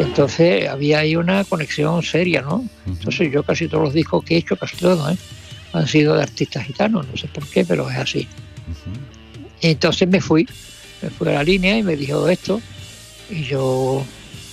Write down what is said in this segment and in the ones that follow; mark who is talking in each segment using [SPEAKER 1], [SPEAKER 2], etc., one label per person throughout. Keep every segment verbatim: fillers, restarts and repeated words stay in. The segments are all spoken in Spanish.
[SPEAKER 1] Entonces había ahí una conexión seria, ¿no?
[SPEAKER 2] Uh-huh.
[SPEAKER 1] Entonces yo casi todos los discos que he hecho, casi todos, ¿eh? han sido de artistas gitanos, no sé por qué, pero es así.
[SPEAKER 2] Uh-huh.
[SPEAKER 1] Y entonces me fui, me fui a la línea y me dijo esto, y yo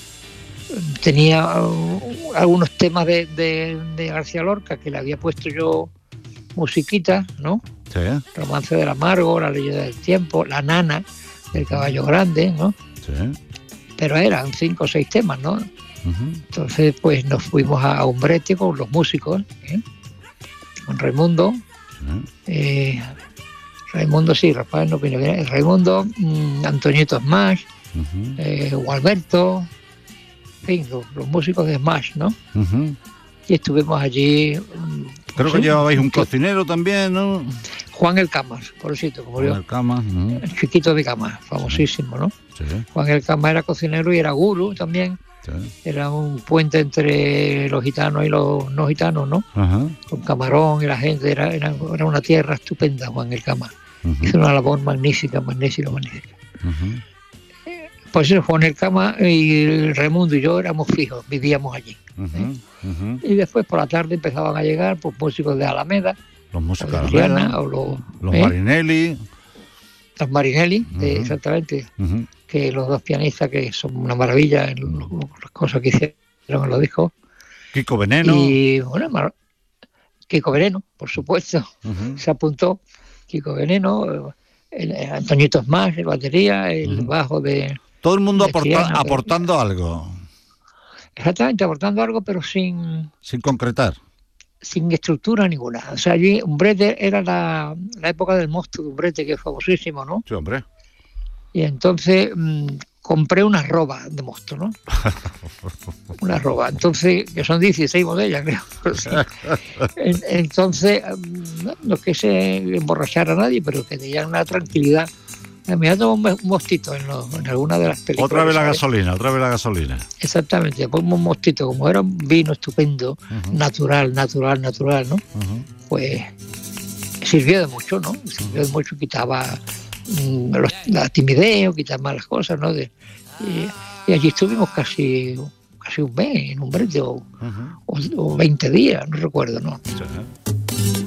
[SPEAKER 1] tenía uh, algunos temas de, de, de García Lorca que le había puesto yo musiquita, ¿no?
[SPEAKER 2] Sí.
[SPEAKER 1] Romance del Amargo, La leyenda del tiempo, La nana del Caballo Grande, ¿no?
[SPEAKER 2] Sí.
[SPEAKER 1] Pero eran cinco o seis temas, ¿no?
[SPEAKER 2] Uh-huh.
[SPEAKER 1] Entonces, pues nos fuimos a Umbrete con los músicos, ¿eh? Con Raimundo,
[SPEAKER 2] Sí.
[SPEAKER 1] eh, Raimundo, sí, Rafael no viene bien, Raimundo, mmm, Antoñito Smash,
[SPEAKER 2] Uh-huh.
[SPEAKER 1] eh, Gualberto, en fin, los, los músicos de Smash, ¿no?
[SPEAKER 2] Uh-huh.
[SPEAKER 1] Y estuvimos allí.
[SPEAKER 2] Creo
[SPEAKER 1] sí,
[SPEAKER 2] que llevabais un cocinero también, ¿no?
[SPEAKER 1] Juan el Camas, pobrecito, como yo.
[SPEAKER 2] Juan el Camas. Uh-huh.
[SPEAKER 1] El chiquito de Camas, famosísimo, ¿no?
[SPEAKER 2] Sí.
[SPEAKER 1] Juan el Camas era cocinero y era guru también.
[SPEAKER 2] Sí.
[SPEAKER 1] Era un puente entre los gitanos y los no gitanos, ¿no?
[SPEAKER 2] Uh-huh.
[SPEAKER 1] Con camarón y la gente, era, era, era una tierra estupenda, Juan el Camas.
[SPEAKER 2] Uh-huh.
[SPEAKER 1] Hizo una labor magnífica, magnífica, magnífica.
[SPEAKER 2] Uh-huh.
[SPEAKER 1] Pues Juan el Camas y Raimundo y yo éramos fijos, vivíamos allí.
[SPEAKER 2] Uh-huh.
[SPEAKER 1] ¿eh?
[SPEAKER 2] Uh-huh.
[SPEAKER 1] Y después por la tarde empezaban a llegar pues, músicos de Alameda,
[SPEAKER 2] Los músicos
[SPEAKER 1] de
[SPEAKER 2] de
[SPEAKER 1] Adriana,
[SPEAKER 2] Alameda,
[SPEAKER 1] o los,
[SPEAKER 2] los
[SPEAKER 1] ¿eh?
[SPEAKER 2] Marinelli.
[SPEAKER 1] los Marinelli,
[SPEAKER 2] Uh-huh.
[SPEAKER 1] eh, exactamente,
[SPEAKER 2] Uh-huh.
[SPEAKER 1] que los dos pianistas que son una maravilla en lo, las cosas que hicieron en los discos.
[SPEAKER 2] Kiko Veneno.
[SPEAKER 1] Y bueno, Mar- Kiko Veneno, por supuesto,
[SPEAKER 2] Uh-huh.
[SPEAKER 1] se apuntó. Kiko Veneno, el, el Antoñito Smash, el batería, el
[SPEAKER 2] Uh-huh.
[SPEAKER 1] bajo de...
[SPEAKER 2] Todo el mundo
[SPEAKER 1] de
[SPEAKER 2] aporta,
[SPEAKER 1] Triana, pero-
[SPEAKER 2] aportando algo,
[SPEAKER 1] Exactamente, aportando algo, pero sin,
[SPEAKER 2] sin concretar.
[SPEAKER 1] sin estructura ninguna. O sea, allí Umbrete era la, la época del monstruo de Umbrete, que es famosísimo, ¿no?
[SPEAKER 2] Sí, hombre.
[SPEAKER 1] Y entonces mmm, compré una arroba de monstruo, ¿no? Una arroba. Entonces, que son dieciséis botellas, creo. Sí. En, entonces, mmm, no es que se emborrachara nadie, pero que tenían una tranquilidad. Me ha tomado un, un mostito en, lo, en alguna de las películas.
[SPEAKER 2] Otra vez la
[SPEAKER 1] ¿sabes?
[SPEAKER 2] gasolina, otra vez la gasolina.
[SPEAKER 1] Exactamente, pongo un mostito. Como era un vino estupendo,
[SPEAKER 2] Uh-huh.
[SPEAKER 1] natural, natural, natural, ¿no?
[SPEAKER 2] Uh-huh.
[SPEAKER 1] Pues sirvió de mucho, ¿no? Sirvió de mucho, quitaba mmm, los, la timidez, quitaba las cosas, ¿no? De, y, y allí estuvimos casi casi un mes en un brete o,
[SPEAKER 2] Uh-huh.
[SPEAKER 1] o, o veinte días, no recuerdo, ¿no?
[SPEAKER 2] Sí.